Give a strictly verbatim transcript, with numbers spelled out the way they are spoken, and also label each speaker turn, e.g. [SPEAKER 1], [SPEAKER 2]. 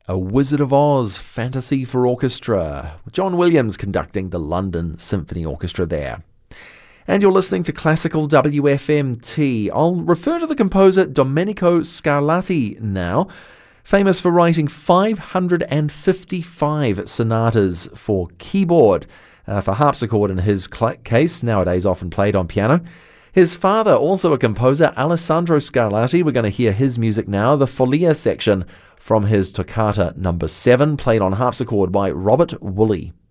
[SPEAKER 1] A Wizard of Oz fantasy for orchestra. John Williams conducting the London Symphony Orchestra there. And you're listening to Classical W F M T. I'll refer to the composer Domenico Scarlatti now, famous for writing five hundred fifty-five sonatas for keyboard, uh, for harpsichord in his cl- case, nowadays often played on piano. His father, also a composer, Alessandro Scarlatti. We're going to hear his music now, the Folia section from his Toccata number seven, played on harpsichord by Robert Woolley.